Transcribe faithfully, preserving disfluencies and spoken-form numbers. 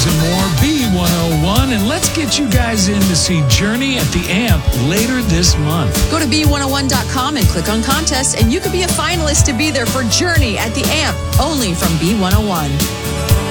and more, B one oh one, and let's get you guys in to see Journey at the Amp later this month. Go to B one oh one dot com and click on contests, and you could be a finalist to be there for Journey at the Amp, only from B one oh one.